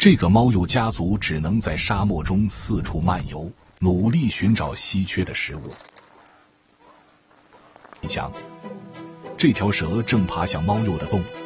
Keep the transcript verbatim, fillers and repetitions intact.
这个猫鼬家族只能在沙漠中四处漫游，努力寻找稀缺的食物。你想，这条蛇正爬向猫鼬的洞。